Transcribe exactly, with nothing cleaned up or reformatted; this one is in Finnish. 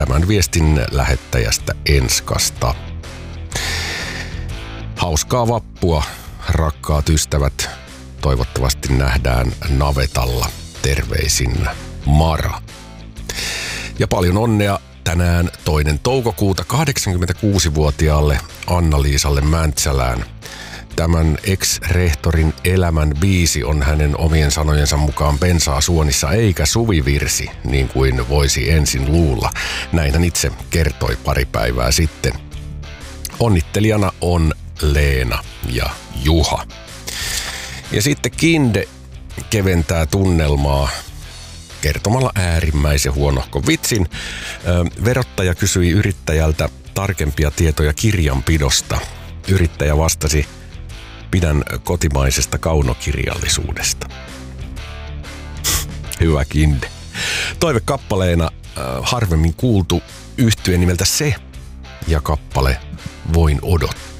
Tämän viestin lähettäjästä Enskasta. Hauskaa vappua, rakkaat ystävät. Toivottavasti nähdään navetalla. Terveisin Mara. Ja paljon onnea tänään toinen toukokuuta kahdeksankymmentäkuusivuotiaalle Anna-Liisalle Mäntsälään. Tämän ex-rehtorin elämän biisi on hänen omien sanojensa mukaan bensaa suonissa eikä suvivirsi, niin kuin voisi ensin luulla. Näin hän itse kertoi pari päivää sitten. Onnittelijana on Leena ja Juha. Ja sitten Kinde keventää tunnelmaa kertomalla äärimmäisen huonohkon vitsin. Verottaja kysyi yrittäjältä tarkempia tietoja kirjanpidosta. Yrittäjä vastasi: pidän kotimaisesta kaunokirjallisuudesta. Hyvä Kinde. Toivekappaleena äh, harvemmin kuultu yhtye nimeltä Se ja kappale Voin odottaa.